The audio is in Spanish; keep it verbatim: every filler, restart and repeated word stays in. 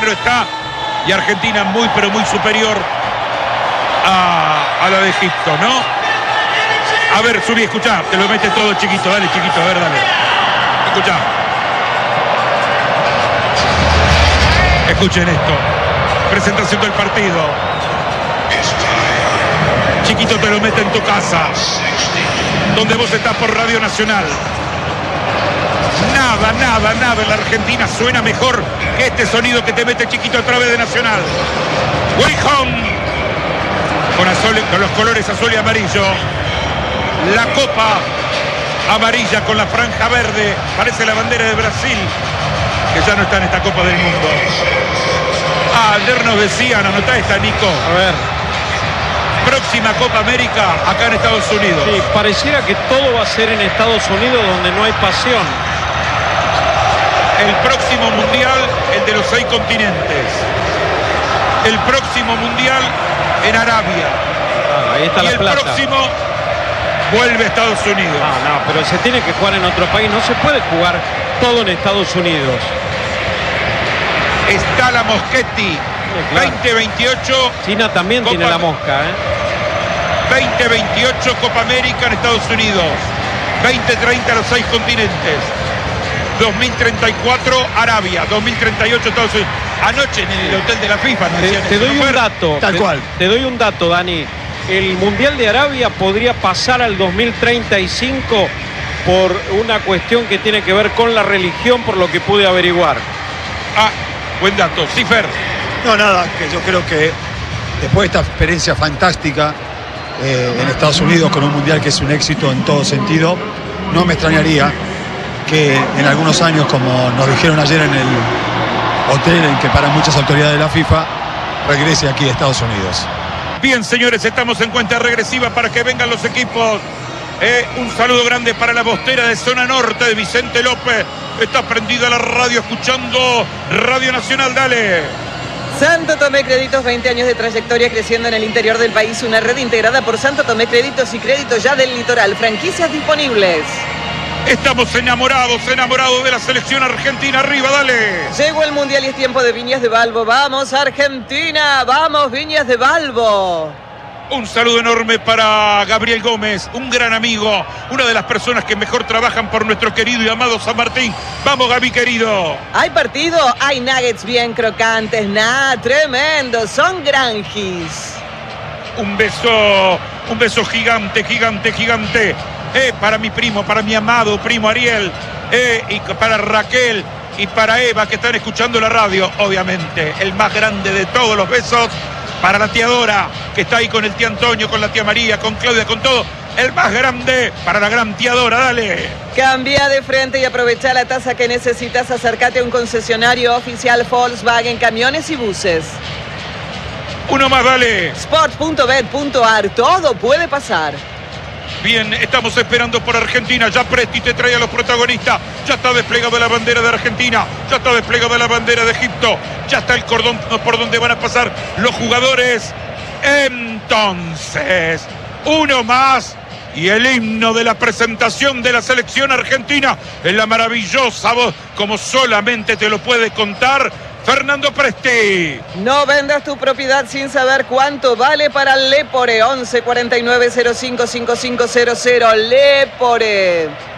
dinero está. Y Argentina muy, pero muy superior a, a la de Egipto, ¿no? A ver, subí, escuchá. Te lo metes todo, chiquito. Dale, chiquito, a ver, dale. Escuchá. Escuchen esto. Presentación del partido. Chiquito, te lo mete en tu casa, donde vos estás por Radio Nacional. Nada, nada, nada en la Argentina suena mejor que este sonido que te mete Chiquito a través de Nacional. Way home. Con, azul, con los colores azul y amarillo. La copa amarilla con la franja verde. Parece la bandera de Brasil, que ya no está en esta Copa del Mundo. Ah, ayer nos decían, anotá esta, Nico. A ver. Próxima Copa América acá en Estados Unidos. Sí, pareciera que todo va a ser en Estados Unidos, donde no hay pasión. El próximo mundial, el de los seis continentes. El próximo mundial en Arabia. Ah, ahí está y la el plata. próximo vuelve a Estados Unidos. Ah, no, pero se tiene que jugar en otro país. No se puede jugar todo en Estados Unidos. Está la Moschetti. Sí, claro. veinte veintiocho. China también Copa... tiene la mosca, ¿eh? veinte veintiocho Copa América en Estados Unidos. veinte treinta los seis continentes. dos mil treinta y cuatro Arabia. dos mil treinta y ocho Estados Unidos. Anoche en el hotel de la FIFA. ¿No? Te, te doy un dato. Tal te, cual. Te doy un dato, Dani. El Mundial de Arabia podría pasar al dos mil treinta y cinco por una cuestión que tiene que ver con la religión, por lo que pude averiguar. Ah, buen dato. Sí, Fer. No, nada, que yo creo que después de esta experiencia fantástica eh, en Estados Unidos con un mundial que es un éxito en todo sentido, no me extrañaría que en algunos años, como nos dijeron ayer en el hotel en que paran muchas autoridades de la FIFA, regrese aquí a Estados Unidos. Bien, señores, estamos en cuenta regresiva para que vengan los equipos. Eh, un saludo grande para la bostera de Zona Norte de Vicente López. Está prendida la radio escuchando Radio Nacional, dale. Santo Tomé Créditos, veinte años de trayectoria creciendo en el interior del país. Una red integrada por Santo Tomé Créditos y Créditos Ya del Litoral. Franquicias disponibles. Estamos enamorados, enamorados de la selección argentina. Arriba, dale. Llegó el Mundial y es tiempo de Viñas de Balbo. ¡Vamos, Argentina! ¡Vamos, Viñas de Balbo! Un saludo enorme para Gabriel Gómez, un gran amigo, una de las personas que mejor trabajan por nuestro querido y amado San Martín. Vamos, Gaby, querido. ¿Hay partido? Hay nuggets bien crocantes. ¡Nah, tremendo! Son granjis. Un beso, un beso gigante, gigante, gigante. Eh, para mi primo, para mi amado primo Ariel. Eh, y para Raquel y para Eva, que están escuchando la radio. Obviamente, el más grande de todos los besos. Para la tía Dora, que está ahí con el tío Antonio, con la tía María, con Claudia, con todo. El más grande para la gran tía Dora, dale. Cambia de frente y aprovecha la tasa que necesitas. Acércate a un concesionario oficial Volkswagen Camiones y Buses. Uno más, dale. Sport punto bet punto ar, todo puede pasar. Bien, estamos esperando por Argentina. Ya Presti te trae a los protagonistas. Ya está desplegada la bandera de Argentina. Ya está desplegada la bandera de Egipto. Ya está el cordón por donde van a pasar los jugadores. Entonces, uno más. Y el himno de la presentación de la selección argentina en la maravillosa voz, como solamente te lo puede contar Fernando Presti. No vendas tu propiedad sin saber cuánto vale para Lepore. once cuarenta y nueve cero cinco cinco cinco cero cero. Lepore.